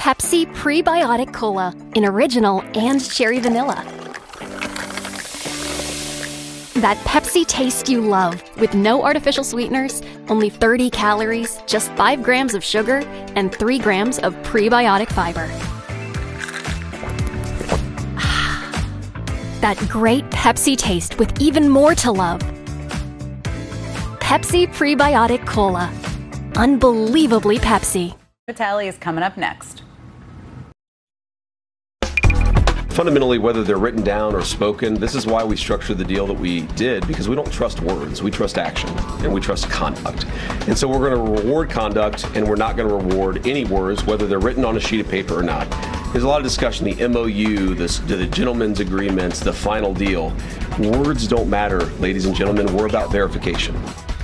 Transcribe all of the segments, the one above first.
Pepsi Prebiotic Cola in original and cherry vanilla. That Pepsi taste you love, with no artificial sweeteners, only 30 calories, just 5 grams of sugar, and 3 grams of prebiotic fiber. That great Pepsi taste with even more to love. Pepsi Prebiotic Cola. Unbelievably Pepsi. Vitale is coming up next. Fundamentally, whether they're written down or spoken, this is why we structured the deal that we did, because we don't trust words, we trust action, and we trust conduct. And so we're going to reward conduct, and we're not going to reward any words, whether they're written on a sheet of paper or not. There's a lot of discussion, the MOU, the gentleman's agreements, the final deal. Words don't matter, ladies and gentlemen. We're about verification.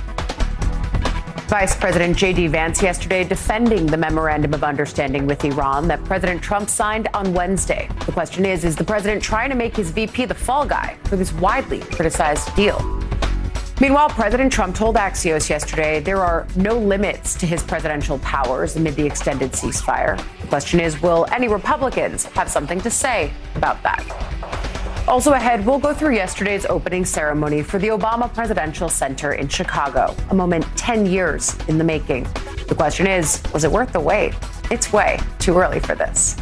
Vice President J.D. Vance yesterday defending the memorandum of understanding with Iran that President Trump signed on Wednesday. The question is the president trying to make his VP the fall guy for this widely criticized deal? Meanwhile, President Trump told Axios yesterday there are no limits to his presidential powers amid the extended ceasefire. The question is, will any Republicans have something to say about that? Also ahead, we'll go through yesterday's opening ceremony for the Obama Presidential Center in Chicago, a moment 10 years in the making. The question is, was it worth the wait? It's way too early for this.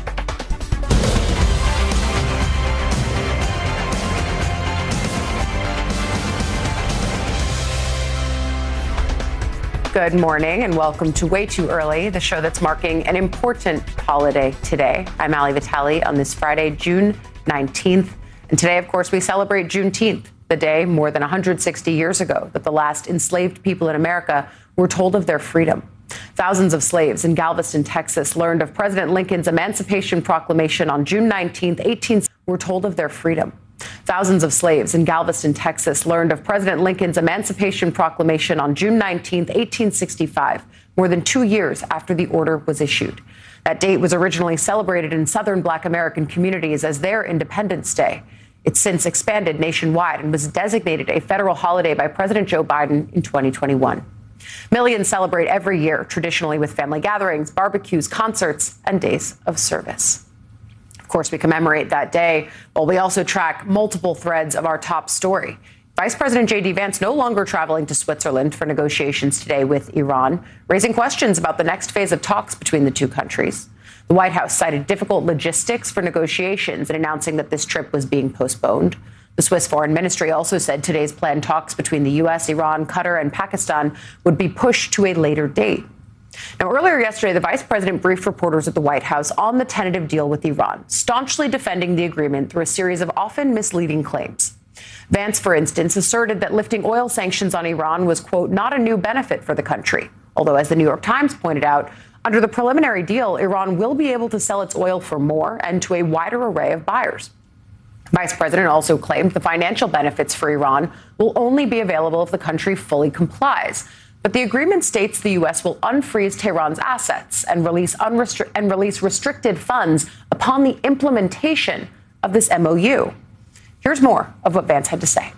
Good morning and welcome to Way Too Early, the show that's marking an important holiday today. I'm Ali Vitale on this Friday, June 19th. And today, of course, we celebrate Juneteenth, the day more than 160 years ago that the last enslaved people in America were told of their freedom. Thousands of slaves in Galveston, Texas, learned of President Lincoln's Emancipation Proclamation on June 19th, were told of their freedom. Thousands of slaves in Galveston, Texas, learned of President Lincoln's Emancipation Proclamation on June 19th, 1865, more than 2 years after the order was issued. That date was originally celebrated in Southern Black American communities as their Independence Day. It's since expanded nationwide and was designated a federal holiday by President Joe Biden in 2021. Millions celebrate every year, traditionally with family gatherings, barbecues, concerts, and days of service. Of course, we commemorate that day, while we also track multiple threads of our top story. Vice President J.D. Vance no longer traveling to Switzerland for negotiations today with Iran, raising questions about the next phase of talks between the two countries. The White House cited difficult logistics for negotiations in announcing that this trip was being postponed. The Swiss Foreign Ministry also said today's planned talks between the U.S., Iran, Qatar, and Pakistan would be pushed to a later date. Now, earlier yesterday, the vice president briefed reporters at the White House on the tentative deal with Iran, staunchly defending the agreement through a series of often misleading claims. Vance, for instance, asserted that lifting oil sanctions on Iran was, quote, not a new benefit for the country. Although, as the New York Times pointed out, under the preliminary deal, Iran will be able to sell its oil for more and to a wider array of buyers. Vice President also claimed the financial benefits for Iran will only be available if the country fully complies. But the agreement states the U.S. will unfreeze Tehran's assets and release restricted funds upon the implementation of this MOU. Here's more of what Vance had to say.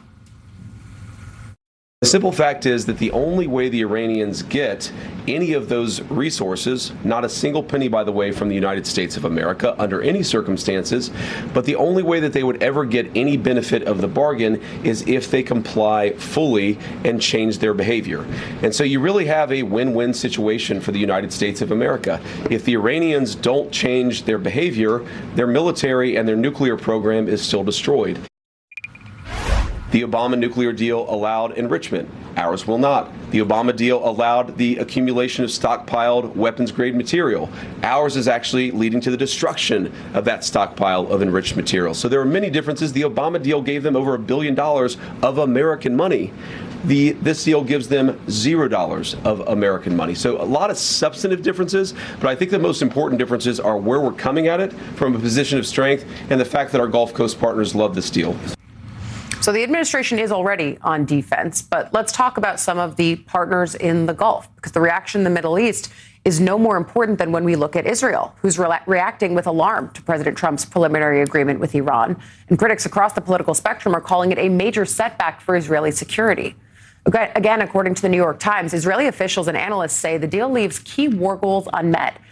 The simple fact is that the only way the Iranians get any of those resources, not a single penny, by the way, from the United States of America under any circumstances, but the only way that they would ever get any benefit of the bargain is if they comply fully and change their behavior. And so you really have a win-win situation for the United States of America. If the Iranians don't change their behavior, their military and their nuclear program is still destroyed. The Obama nuclear deal allowed enrichment. Ours will not. The Obama deal allowed the accumulation of stockpiled weapons-grade material. Ours is actually leading to the destruction of that stockpile of enriched material. So there are many differences. The Obama deal gave them over $1 billion of American money. This deal gives them $0 of American money. So a lot of substantive differences, but I think the most important differences are where we're coming at it from a position of strength and the fact that our Gulf Coast partners love this deal. So the administration is already on defense, but let's talk about some of the partners in the Gulf, because the reaction in the Middle East is no more important than when we look at Israel, who's reacting with alarm to President Trump's preliminary agreement with Iran. And critics across the political spectrum are calling it a major setback for Israeli security. Again, according to the New York Times, Israeli officials and analysts say the deal leaves key war goals unmet,